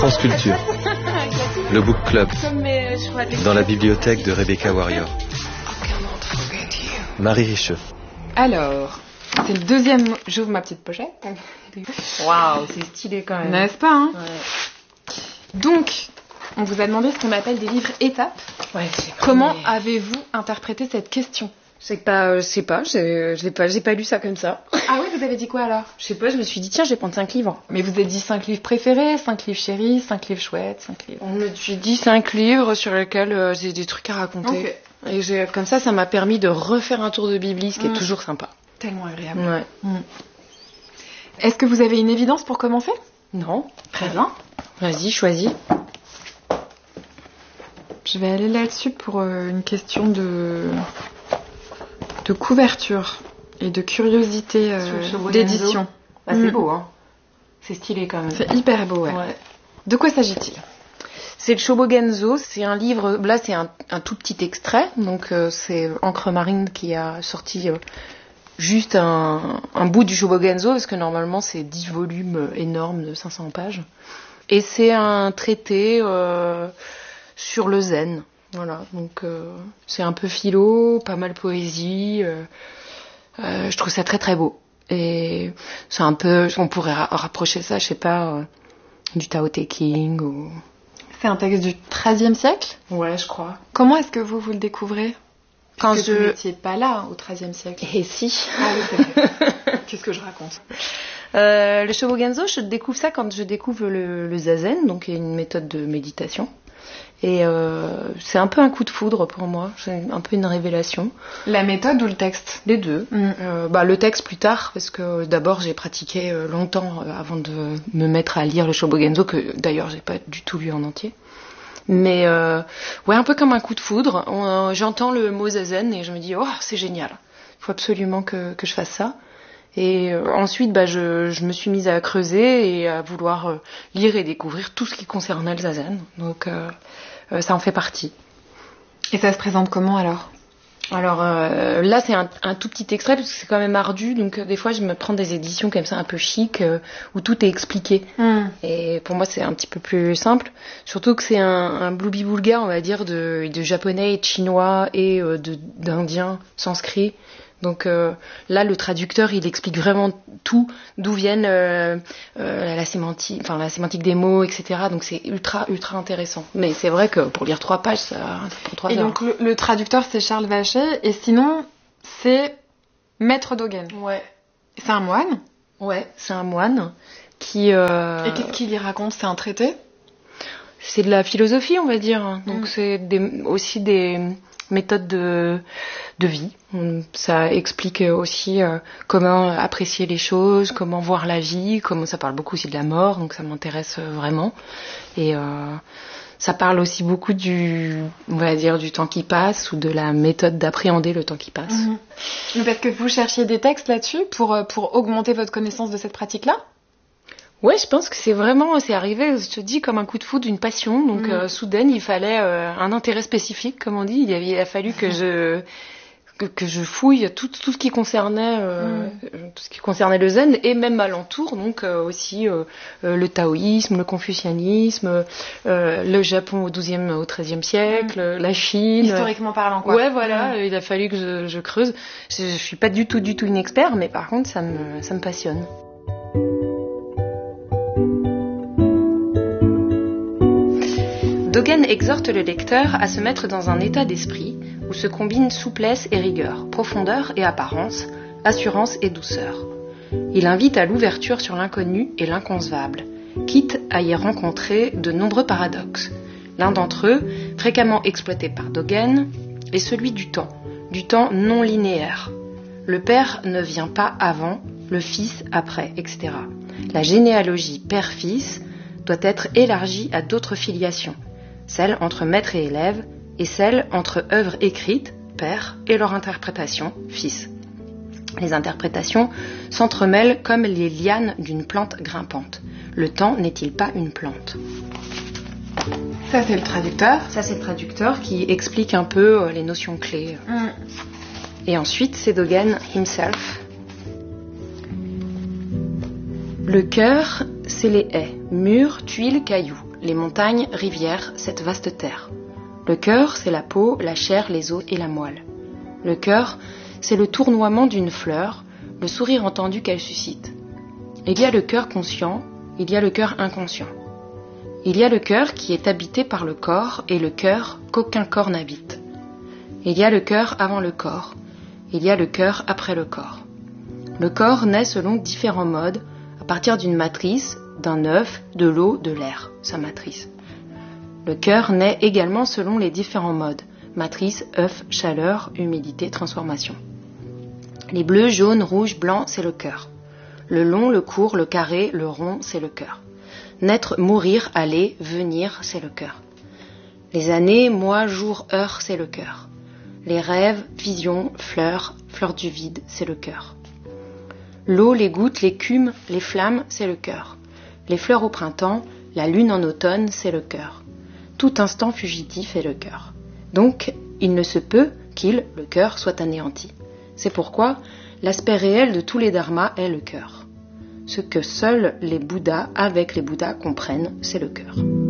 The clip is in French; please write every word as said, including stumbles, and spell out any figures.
France Culture, le Book Club, dans la bibliothèque de Rebecca Warrior. Marie Richeux. Alors, c'est le deuxième... J'ouvre ma petite pochette. Waouh, c'est stylé quand même. N'est-ce pas, hein? Ouais. Donc, on vous a demandé ce qu'on appelle des livres étapes. Ouais, c'est Comment premier. avez-vous interprété cette question? Je sais pas, je sais pas, j'ai, je l'ai pas, j'ai pas lu ça comme ça. Ah oui, vous avez dit quoi alors? Je sais pas, je me suis dit tiens, je vais prendre cinq livres. Mais vous avez dit cinq livres préférés, cinq livres chéris, cinq livres chouettes, cinq livres... On me j'ai dit cinq livres sur lesquels euh, j'ai des trucs à raconter. Ok. Et j'ai, comme ça, ça m'a permis de refaire un tour de Bibli, ce qui Mm. est toujours sympa. Tellement agréable. Ouais. Mm. Est-ce que vous avez une évidence pour commencer? Non. Très bien. Vas-y, choisis. Je vais aller là-dessus pour euh, une question de... de couverture et de curiosité euh, Sur le Shobogenzo. d'édition. Bah, c'est Mm. beau, hein. C'est stylé quand même. C'est hyper beau, ouais. Ouais. De quoi s'agit-il? C'est le Shobogenzo, c'est un livre, là c'est un, un tout petit extrait, donc euh, c'est Encre Marine qui a sorti euh, juste un, un bout du Shobogenzo, parce que normalement c'est dix volumes énormes de cinq cents pages. Et c'est un traité euh, sur le zen, voilà, donc euh, c'est un peu philo, pas mal poésie, euh, euh, je trouve ça très très beau. Et c'est un peu, on pourrait ra- rapprocher ça, je sais pas, euh, du Tao Te Ching ou... C'est un texte du treizième siècle? Ouais, je crois. Comment est-ce que vous, vous le découvrez? Quand Puisque je... vous n'étiez pas là au treizième siècle. Et si. Ah oui, c'est vrai. Qu'est-ce que je raconte? euh, Le Shobogenzo, je découvre ça quand je découvre le, le zazen, donc une méthode de méditation. Et euh, c'est un peu un coup de foudre pour moi, c'est un peu une révélation. La méthode ou le texte? Les deux. Mm. Euh, bah, le texte plus tard, parce que d'abord j'ai pratiqué euh, longtemps euh, avant de me mettre à lire le Shobogenzo, que d'ailleurs j'ai pas du tout lu en entier. Mais euh, ouais, un peu comme un coup de foudre. On, euh, j'entends le mot zazen et je me dis oh c'est génial, il faut absolument que, que je fasse ça. Et euh, ensuite bah, je, je me suis mise à creuser et à vouloir euh, lire et découvrir tout ce qui concernait le zazen. Donc euh, euh, ça en fait partie. Et ça se présente comment alors? Alors euh, là c'est un, un tout petit extrait parce que c'est quand même ardu, donc euh, des fois je me prends des éditions comme ça un peu chic euh, où tout est expliqué. Mm. Et pour moi c'est un petit peu plus simple, surtout que c'est un, un bloubi-boulga on va dire de, de japonais et de chinois et euh, de, d'indien sanskrit. Donc euh, là le traducteur il explique vraiment tout, d'où viennent euh, euh, la sémantique, enfin la sémantique des mots, et cetera. Donc c'est ultra ultra intéressant. Mais c'est vrai que pour lire trois pages ça, ça prend trois Et heures. donc le, le traducteur c'est Charles Vacher et sinon c'est Maître Dogen. Ouais. C'est un moine. Ouais, c'est un moine qui. Euh... Et qu'est-ce qu'il y raconte? C'est un traité? C'est de la philosophie, on va dire. Donc Mm. c'est des, aussi des méthodes de, de vie. Ça explique aussi euh, comment apprécier les choses, comment voir la vie, comment ça parle beaucoup aussi de la mort, donc ça m'intéresse vraiment. Et euh, ça parle aussi beaucoup du, on va dire, du temps qui passe ou de la méthode d'appréhender le temps qui passe. Mm-hmm. Parce que vous cherchiez des textes là-dessus pour, pour augmenter votre connaissance de cette pratique-là? Ouais, je pense que c'est vraiment, c'est arrivé, je te dis, comme un coup de foudre, une passion. Donc, Mm. euh, soudain, il fallait euh, un intérêt spécifique, comme on dit. Il, avait, il a fallu que je que, que je fouille tout, tout ce qui concernait euh, Mm. tout ce qui concernait le zen et même alentour. Donc euh, aussi euh, euh, le taoïsme, le confucianisme, euh, le Japon au douzième, au treizième siècle, Mm. la Chine. Historiquement parlant, quoi. Ouais, voilà. Mm. Il a fallu que je, je creuse. Je, je suis pas du tout, du tout une experte, mais par contre, ça me, ça me passionne. Dogen exhorte le lecteur à se mettre dans un état d'esprit où se combinent souplesse et rigueur, profondeur et apparence, assurance et douceur. Il invite à l'ouverture sur l'inconnu et l'inconcevable, quitte à y rencontrer de nombreux paradoxes. L'un d'entre eux, fréquemment exploité par Dogen, est celui du temps, du temps non linéaire. Le père ne vient pas avant, le fils après, et cetera. La généalogie père-fils doit être élargie à d'autres filiations, celle entre maître et élève, et celle entre œuvres écrites, père, et leur interprétation, fils. Les interprétations s'entremêlent comme les lianes d'une plante grimpante. Le temps n'est-il pas une plante? Ça, c'est le traducteur. Ça, c'est le traducteur qui explique un peu les notions clés. Mm. Et ensuite, c'est Dogen himself. Le cœur, c'est les haies, murs, tuiles, cailloux, les montagnes, rivières, cette vaste terre. Le cœur, c'est la peau, la chair, les os et la moelle. Le cœur, c'est le tournoiement d'une fleur, le sourire entendu qu'elle suscite. Il y a le cœur conscient, il y a le cœur inconscient. Il y a le cœur qui est habité par le corps et le cœur qu'aucun corps n'habite. Il y a le cœur avant le corps, il y a le cœur après le corps. Le corps naît selon différents modes, à partir d'une matrice, d'un œuf, de l'eau, de l'air, sa matrice. Le cœur naît également selon les différents modes, matrice, œuf, chaleur, humidité, transformation. Les bleus, jaunes, rouges, blancs, c'est le cœur. Le long, le court, le carré, le rond, c'est le cœur. Naître, mourir, aller, venir, c'est le cœur. Les années, mois, jours, heures, c'est le cœur. Les rêves, visions, fleurs, fleurs du vide, c'est le cœur. L'eau, les gouttes, l'écume, les flammes, c'est le cœur. Les fleurs au printemps, la lune en automne, c'est le cœur. Tout instant fugitif est le cœur. Donc, il ne se peut qu'il, le cœur, soit anéanti. C'est pourquoi l'aspect réel de tous les dharmas est le cœur. Ce que seuls les Bouddhas, avec les Bouddhas, comprennent, c'est le cœur.